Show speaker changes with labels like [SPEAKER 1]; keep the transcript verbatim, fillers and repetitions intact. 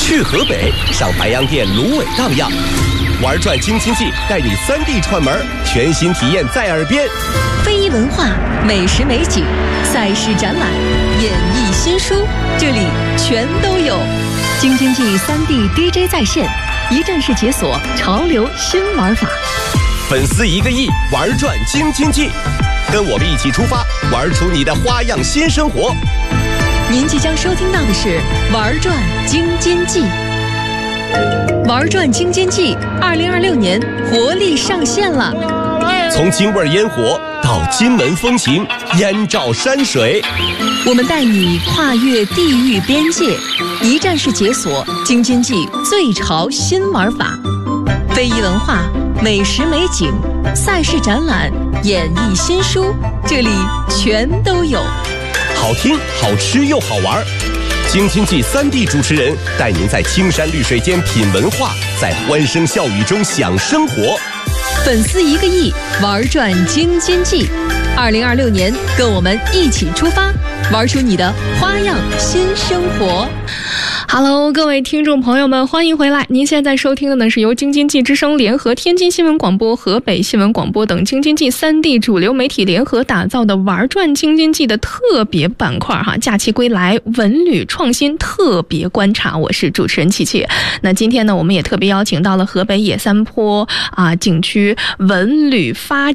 [SPEAKER 1] 去河北，上白洋淀芦苇荡漾，玩转京津冀，带你三 D 串门，全新体验在耳边。
[SPEAKER 2] 非遗文化、美食美景、赛事展览、演艺新书，这里全都有。京津冀三 D D J 在线，一站式解锁潮流新玩法。
[SPEAKER 1] 粉丝一个亿，玩转京津冀，跟我们一起出发，玩出你的花样新生活。
[SPEAKER 2] 您即将收听到的是《玩转京津冀》。玩转京津冀二零二六年活力上线了，
[SPEAKER 1] 从京味烟火到金门风情，燕赵山水，
[SPEAKER 2] 我们带你跨越地域边界，一站式解锁京津冀最潮新玩法。非遗文化、美食美景、赛事展览、演艺新书，这里全都有。
[SPEAKER 1] 好听、好吃又好玩，京津冀三 D 主持人带您在青山绿水间品文化，在欢声笑语中享生活。
[SPEAKER 2] 粉丝一个亿，玩转京津冀。二零二六年，跟我们一起出发，玩出你的花样新生活。
[SPEAKER 3] Hello， 各位听众朋友们，欢迎回来！您现在收听的呢是由京津冀之声联合天津新闻广播、河北新闻广播等京津冀三 D 主流媒体联合打造的玩转京津冀的特别板块哈，假期归来，文旅创新特别观察，我是主持人琪琪。那今天呢，我们也特别邀请到了河北野三坡啊景区文旅发